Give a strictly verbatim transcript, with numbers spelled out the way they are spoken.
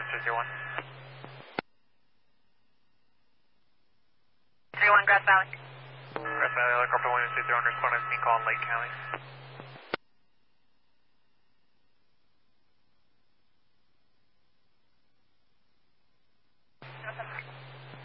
Williams three three one. three one Grass Valley. Grass Valley, helicopter Williams three three one, responding to call in Lake County.